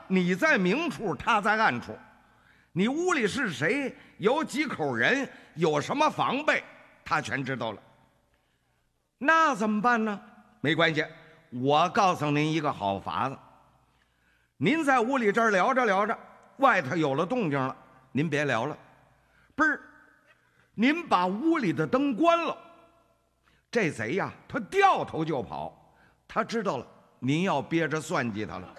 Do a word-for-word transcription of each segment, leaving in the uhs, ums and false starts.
你在明处，他在暗处，你屋里是谁，有几口人，有什么防备，他全知道了。那怎么办呢？没关系，我告诉您一个好法子。您在屋里这儿聊着聊着，外头有了动静了，您别聊了，不是，您把屋里的灯关了。这贼呀，他掉头就跑，他知道了您要憋着算计他了。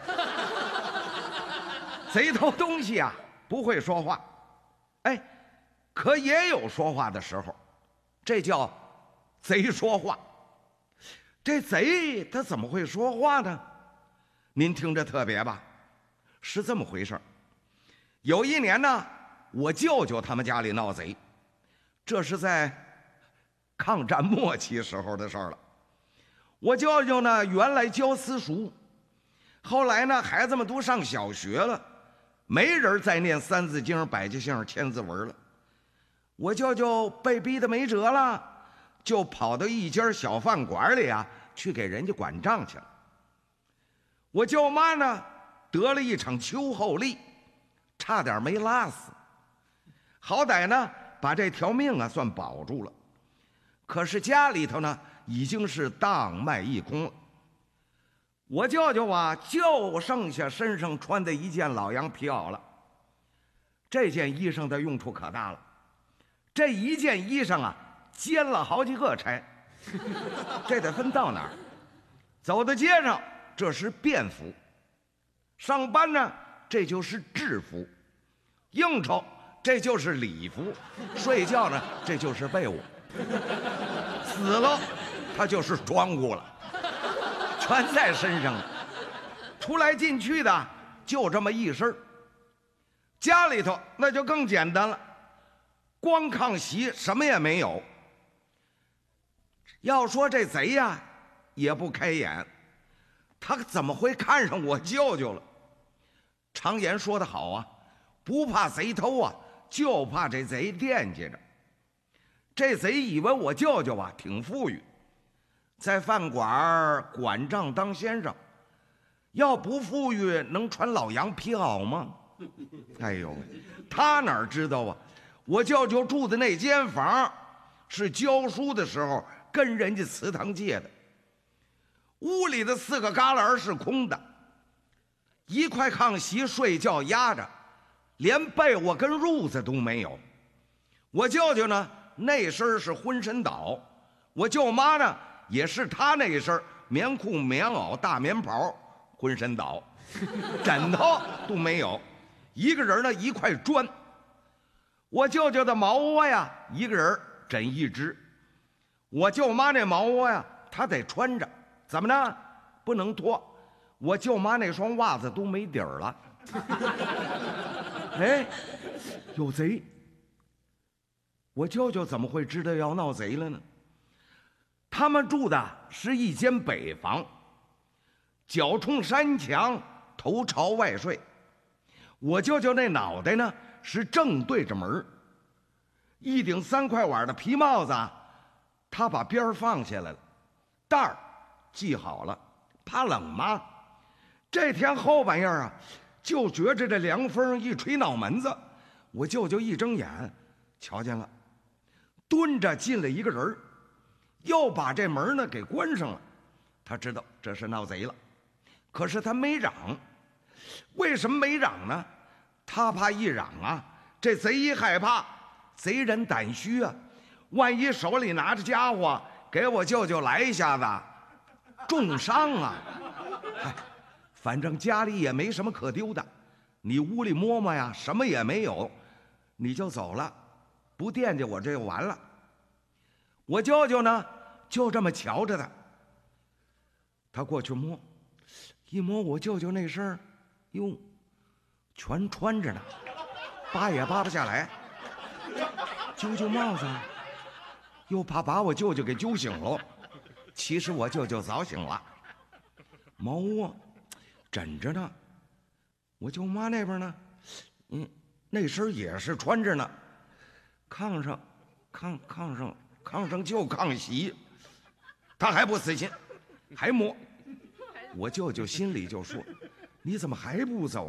贼偷东西啊，不会说话，哎，可也有说话的时候，这叫贼说话。这贼他怎么会说话呢？您听着特别吧，是这么回事儿。有一年呢，我舅舅他们家里闹贼，这是在抗战末期时候的事儿了。我舅舅呢，原来教私塾，后来呢，孩子们都上小学了，没人再念三字经、百家姓、千字文了。我舅舅被逼得没辙了，就跑到一家小饭馆里啊，去给人家管账去了。我舅妈呢，得了一场秋后痢，差点没拉死，好歹呢，把这条命啊算保住了。可是家里头呢，已经是当卖一空了。我舅舅啊，就剩下身上穿的一件老羊皮袄了。这件衣裳的用处可大了，这一件衣裳啊，兼了好几个差。这得分到哪儿？走到街上，这是便服；上班呢，这就是制服；应酬，这就是礼服；睡觉呢，这就是被窝；死了，他就是庄户了，全在身上了。出来进去的就这么一身。家里头那就更简单了，光炕席，什么也没有。要说这贼呀，也不开眼，他怎么会看上我舅舅了？常言说得好啊，不怕贼偷啊，就怕这贼惦记着。这贼以为我舅舅啊挺富裕，在饭馆管账当先生，要不富裕能穿老羊皮袄吗？哎呦，他哪知道啊，我舅舅住的那间房是教书的时候跟人家祠堂借的，屋里的四个旮旯是空的，一块炕席睡觉压着，连被窝跟褥子都没有。我舅舅呢，那身是浑身倒，我舅妈呢也是他那身棉裤、棉袄、大棉袍，浑身倒，枕头都没有，一个人呢一块砖。我舅舅的毛窝呀，一个人枕一只。我舅妈那毛窝呀，她得穿着，怎么呢？不能脱。我舅妈那双袜子都没底儿了。哎，有贼！我舅舅怎么会知道要闹贼了呢？他们住的是一间北房，脚冲山墙，头朝外睡。我舅舅那脑袋呢是正对着门，一顶三块碗的皮帽子啊，他把边儿放下来了，带儿系好了，怕冷吗？这天后半夜啊，就觉着这凉风一吹脑门子，我舅舅一睁眼，瞧见了，蹲着进了一个人，又把这门呢给关上了。他知道这是闹贼了，可是他没嚷。为什么没嚷呢？他怕一嚷啊，这贼一害怕，贼人胆虚啊，万一手里拿着家伙给我舅舅来一下子，重伤啊！哎，反正家里也没什么可丢的，你屋里摸摸呀，什么也没有，你就走了，不惦记我这就完了。我舅舅呢，就这么瞧着他。他过去摸，一摸我舅舅那身儿，哟，全穿着呢，扒也扒不下来。揪揪帽子，又怕把我舅舅给揪醒了。其实我舅舅早醒了。毛窝枕着呢，我舅妈那边呢，嗯，那身也是穿着呢。炕上，炕炕上，炕上就炕席，他还不死心，还摸。我舅舅心里就说：“你怎么还不走